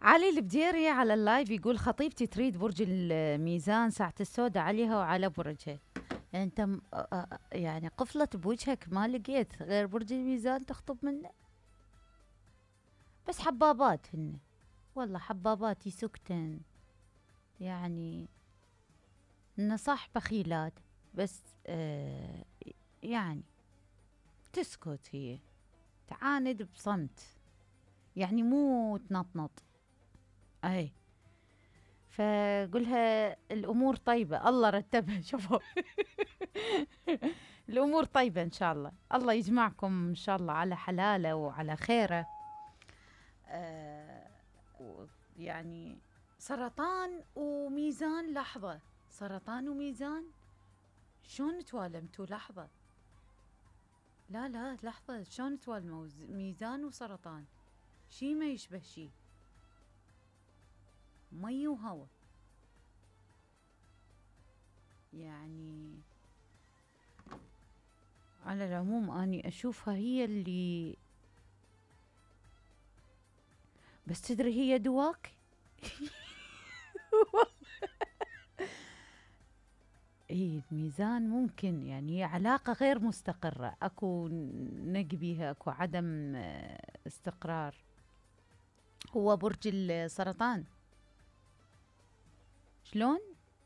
علي البديري على اللايف يقول خطيبتي تريد برج الميزان، ساعة السوداء عليها وعلى برجها. يعني انت يعني قفلت بوجهك، ما لقيت غير برج الميزان تخطب منه؟ بس حبابات هن، والله حبابات يسكتن، يعني انه صح بخيلات، بس يعني تسكت هي، تعاند بصمت، يعني مو تنطنط. اي، فقولها الامور طيبه، الله رتبها. شوفوا. الامور طيبه ان شاء الله، الله يجمعكم ان شاء الله على حلاله وعلى خيره. آه يعني سرطان وميزان، لحظه، سرطان وميزان شلون توالمتوا؟ لحظه، لا لا لحظه، شلون توالموا ميزان وسرطان؟ شي ما يشبه شي، مي وهوا يعني. على العموم اني اشوفها هي اللي، بس تدري هي دواك. اي الميزان ممكن يعني هي علاقة غير مستقرة، اكو نق بيها، اكو عدم استقرار. هو برج السرطان شلون؟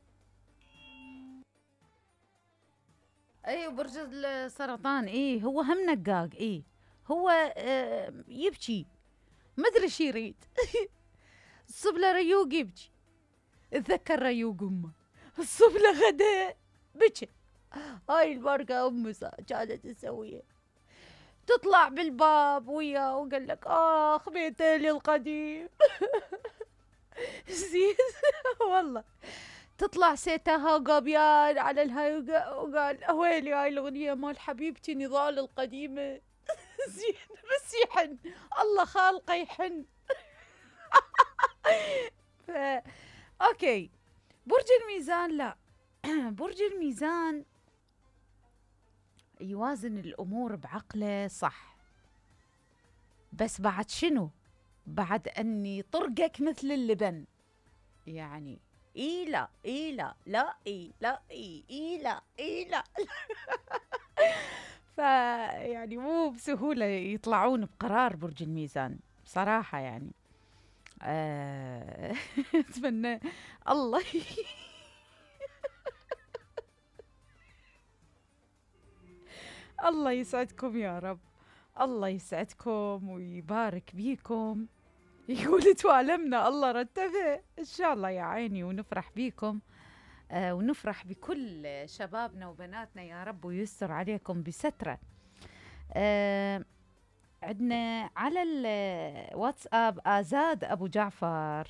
اي برج السرطان، اي هو هم نقاق، اي هو يبكي، ما ادري شي يريد. الصب له ريوق يبكي، اتذكر ريوق امه، الصب له غدا بكى. هاي البركة أم كانت تسويها، تطلع بالباب وياه وقال لك آخ بيتي القديم. زين. والله تطلع سيتها قبيان على الهاي، وقال ويلي هاي الأغنية مال حبيبتي نضال القديمة. زين، بس يحن، الله خالقه يحن. ف... أوكي، برج الميزان لا. برج الميزان يوازن الأمور بعقله صح، بس بعد شنو؟ بعد أني طرقك مثل اللبن، يعني إي لا إي لا لا إي لا إي إي لا إي لا. فيعني مو بسهولة يطلعون بقرار برج الميزان بصراحة يعني. أتمنى الله. الله يسعدكم يا رب، الله يسعدكم ويبارك بيكم. يقول توالمنا، الله رتبها ان شاء الله يا عيني، ونفرح بيكم. ونفرح بكل شبابنا وبناتنا يا رب، ويستر عليكم بستره. عندنا على الواتساب آزاد أبو جعفر: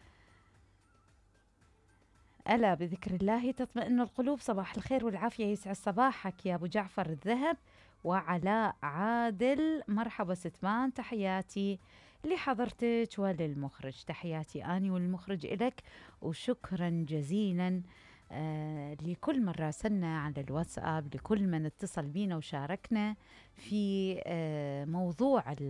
ألا بذكر الله تطمئن القلوب، صباح الخير والعافية، يسعد صباحك يا أبو جعفر الذهب. وعلاء عادل: مرحبا ستمان، تحياتي لحضرتك وللمخرج. تحياتي أني والمخرج إلك، وشكرا جزيلا لكل من راسلنا على الواتساب، لكل من اتصل بينا وشاركنا في موضوع